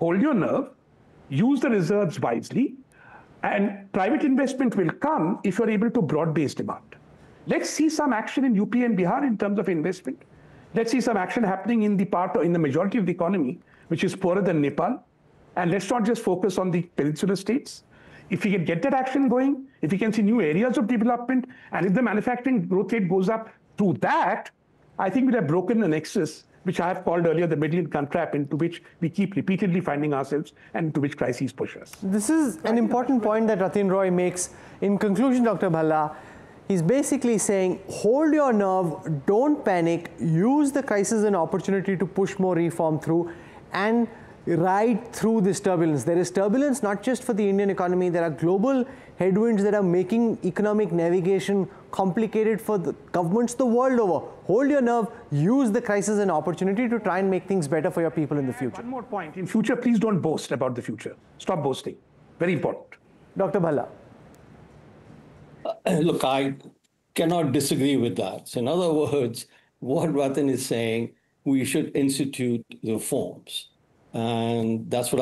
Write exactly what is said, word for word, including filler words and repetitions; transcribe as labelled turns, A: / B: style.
A: hold your nerve, use the reserves wisely, and private investment will come if you're able to broad-base demand. Let's see some action in U P and Bihar in terms of investment. Let's see some action happening in the part, in the majority of the economy, which is poorer than Nepal. And let's not just focus on the peninsular states. If we can get that action going, if we can see new areas of development, and if the manufacturing growth rate goes up through that, I think we'd have broken the nexus, which I have called earlier the middle income trap, into which we keep repeatedly finding ourselves and into which crises push us.
B: This is an important point that Ratin Roy makes. In conclusion, Doctor Bhalla, he's basically saying, hold your nerve, don't panic, use the crisis as an opportunity to push more reform through and ride through this turbulence. There is turbulence not just for the Indian economy, there are global headwinds that are making economic navigation complicated for the governments the world over. Hold your nerve, use the crisis as an opportunity to try and make things better for your people in the future.
A: One more point. In future, please don't boast about the future. Stop boasting. Very important.
B: Doctor Bhalla.
C: Uh, look, I cannot disagree with that. So in other words, what Ratin is saying, we should institute reforms. And that's what